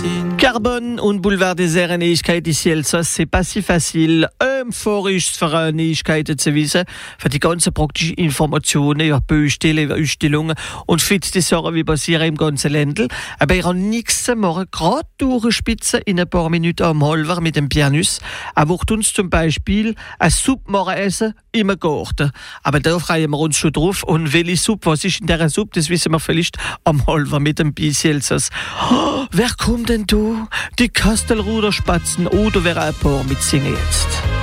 Carbone und Boulevard des Neuigkeiten ici Elsass, c'est pas si facile. Euphorisch für Neuigkeiten zu wissen, für die ganzen praktischen Informationen über Baustellen, über Ausstellungen und für die Sachen, wie passieren im ganzen Ländel. Aber ich habe nichts zu machen, gerade durchspitzen in ein paar Minuten am Halver mit dem Pianus. Er wird uns zum Beispiel eine Suppe machen essen im Garten. Aber da freuen wir uns schon drauf. Und welche Suppe, was ist in dieser Suppe, das wissen wir vielleicht am Halver mit dem Bici Elsass. Oh, wer kommt denn da? Die Kastelruder Spatzen oder wer ein paar mitsingen jetzt?